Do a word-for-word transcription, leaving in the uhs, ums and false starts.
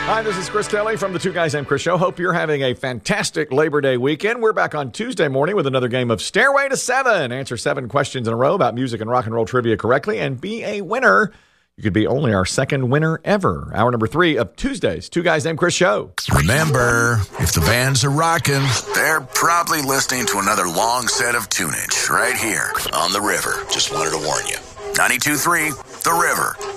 Hi, this is Chris Kelly from the Two Guys Named Chris Show. Hope you're having a fantastic Labor Day weekend. We're back on Tuesday morning with another game of Stairway to Seven. Answer seven questions in a row about music and rock and roll trivia correctly and be a winner. You could be only our second winner ever. Hour number three of Tuesday's Two Guys Named Chris Show. Remember, if the bands are rocking, they're probably listening to another long set of tunage right here on The River. Just wanted to warn you. ninety-two point three The River.